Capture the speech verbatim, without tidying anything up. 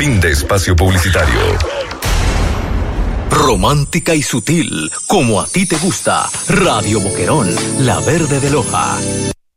Fin de espacio publicitario. Romántica y sutil, como a ti te gusta. Radio Boquerón, la verde de Loja.